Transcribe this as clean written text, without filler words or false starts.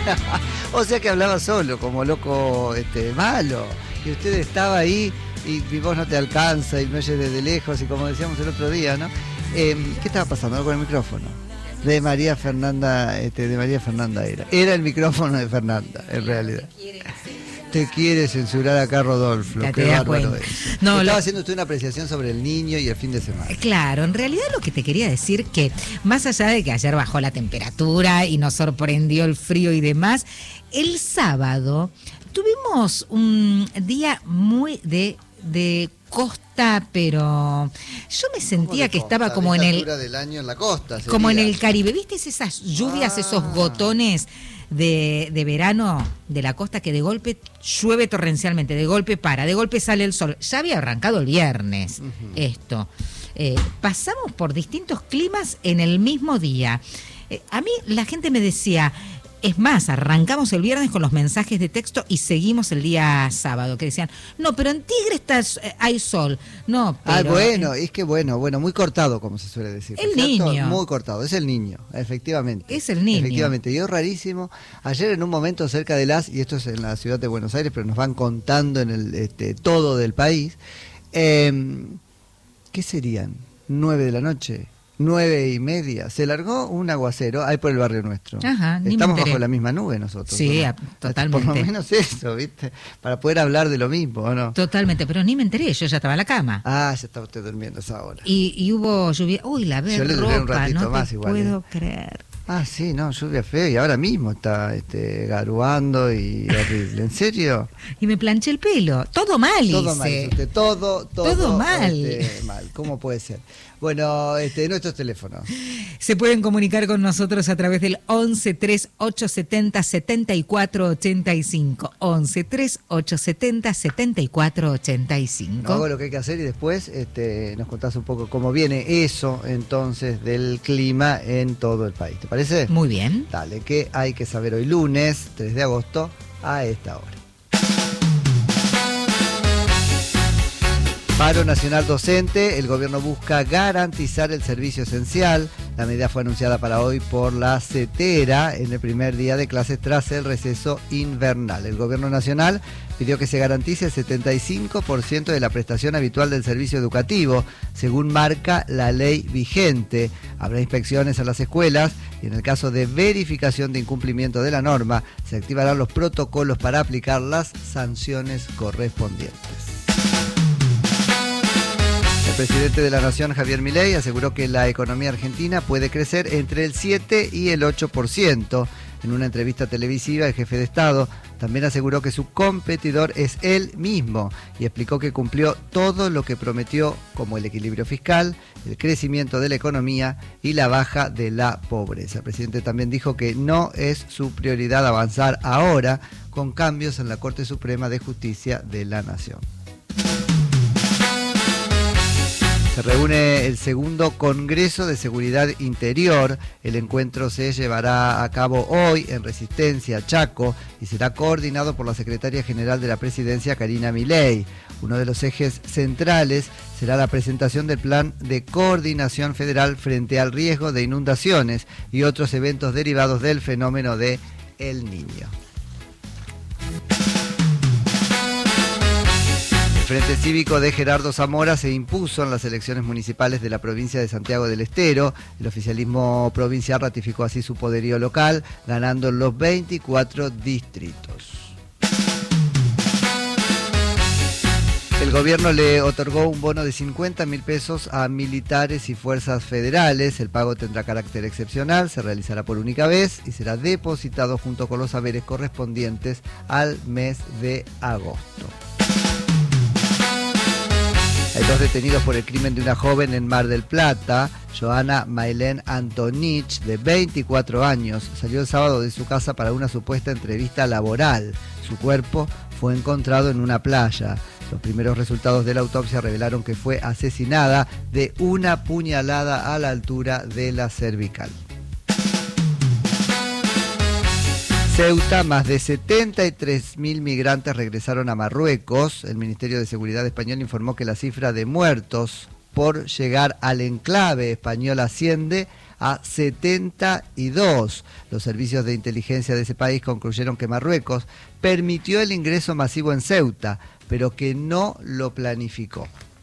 O sea que hablaba solo, como loco malo. Y usted estaba ahí y vos no te alcanza y me oyes desde lejos, y como decíamos el otro día, ¿no? ¿Qué estaba pasando con el micrófono? De María Fernanda era el micrófono de Fernanda, en realidad. Te quiere censurar acá Rodolfo, qué bárbaro es. No, estaba haciendo usted una apreciación sobre el niño y el fin de semana. Claro, en realidad lo que te quería decir que, más allá de que ayer bajó la temperatura y nos sorprendió el frío y demás, el sábado tuvimos un día muy de costa, pero yo me sentía que estaba como en el del año en la costa, sería. Como en el Caribe, ¿viste esas lluvias, esos gotones de verano de la costa que de golpe llueve torrencialmente, de golpe para, de golpe sale el sol? Ya había arrancado el viernes esto. Pasamos por distintos climas en el mismo día. A mí la gente me decía, es más, arrancamos el viernes con los mensajes de texto y seguimos el día sábado, que decían, no, pero en Tigre hay sol. No, pero... bueno, es que bueno, muy cortado, como se suele decir. El niño. Muy cortado, es el niño, efectivamente. Es el niño. Efectivamente, y es rarísimo. Ayer en un momento cerca de y esto es en la ciudad de Buenos Aires, pero nos van contando en el todo del país, ¿qué serían? 9 de la noche. 9:30, se largó un aguacero ahí por el barrio nuestro. Ajá, estamos bajo la misma nube nosotros. Sí, ¿no? Totalmente. Por lo menos eso, ¿viste? Para poder hablar de lo mismo, ¿o no? Totalmente, pero ni me enteré, yo ya estaba en la cama. Ya estaba usted durmiendo a esa hora. Y hubo lluvia, la verropa, yo le duré un ratito no más te igual. Puedo creer. Sí, no, lluvia fea y ahora mismo está garuando y horrible. ¿En serio? Y me planché el pelo, todo mal todo hice. Mal, usted, todo mal. Mal, ¿cómo puede ser? Bueno, nuestros teléfonos. Se pueden comunicar con nosotros a través del 11-3870-7485. 11-3870-7485. Hago lo que hay que hacer y después nos contás un poco cómo viene eso entonces del clima en todo el país. ¿Te parece? Muy bien. Dale, ¿qué hay que saber hoy lunes 3 de agosto a esta hora? Paro nacional docente, el gobierno busca garantizar el servicio esencial. La medida fue anunciada para hoy por la CETERA en el primer día de clases tras el receso invernal. El gobierno nacional pidió que se garantice el 75% de la prestación habitual del servicio educativo, según marca la ley vigente. Habrá inspecciones a las escuelas y en el caso de verificación de incumplimiento de la norma, se activarán los protocolos para aplicar las sanciones correspondientes. El presidente de la Nación, Javier Milei, aseguró que la economía argentina puede crecer entre el 7 y el 8%. En una entrevista televisiva, el jefe de Estado también aseguró que su competidor es él mismo y explicó que cumplió todo lo que prometió, como el equilibrio fiscal, el crecimiento de la economía y la baja de la pobreza. El presidente también dijo que no es su prioridad avanzar ahora con cambios en la Corte Suprema de Justicia de la Nación. Se reúne el segundo Congreso de Seguridad Interior. El encuentro se llevará a cabo hoy en Resistencia, Chaco, y será coordinado por la Secretaria General de la Presidencia, Karina Milei. Uno de los ejes centrales será la presentación del Plan de Coordinación Federal frente al riesgo de inundaciones y otros eventos derivados del fenómeno de El Niño. El Frente Cívico de Gerardo Zamora se impuso en las elecciones municipales de la provincia de Santiago del Estero. El oficialismo provincial ratificó así su poderío local, ganando en los 24 distritos. El gobierno le otorgó un bono de 50.000 pesos a militares y fuerzas federales. El pago tendrá carácter excepcional, se realizará por única vez y será depositado junto con los saberes correspondientes al mes de agosto. Hay 2 detenidos por el crimen de una joven en Mar del Plata. Joana Maylén Antonich, de 24 años, salió el sábado de su casa para una supuesta entrevista laboral. Su cuerpo fue encontrado en una playa. Los primeros resultados de la autopsia revelaron que fue asesinada de una puñalada a la altura de la cervical. Ceuta, más de 73.000 migrantes regresaron a Marruecos. El Ministerio de Seguridad español informó que la cifra de muertos por llegar al enclave español asciende a 72. Los servicios de inteligencia de ese país concluyeron que Marruecos permitió el ingreso masivo en Ceuta, pero que no lo planificó.